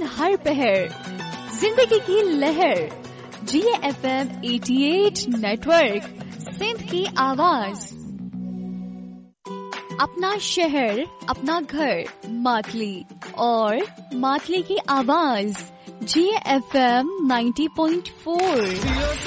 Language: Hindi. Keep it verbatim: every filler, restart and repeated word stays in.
हर पहर, जिंदगी की लहर। जिए एफ एम अठासी नेटवर्क, सिंध की आवाज। अपना शहर, अपना घर, मातली और मातली की आवाज। जिए एफ एम नब्बे पॉइंट चार।